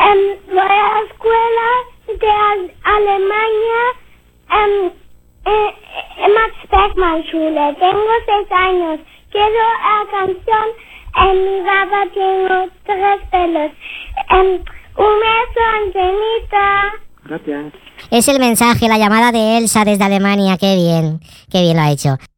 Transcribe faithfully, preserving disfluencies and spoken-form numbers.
Um, voy a la escuela de Al- Alemania um, en, en Max Beckmann Schule. Tengo seis años. Quiero la canción En mi barba tengo tres pelos. Um, un beso, Angelita. Gracias. Es el mensaje, la llamada de Elsa desde Alemania. Qué bien, qué bien lo ha hecho.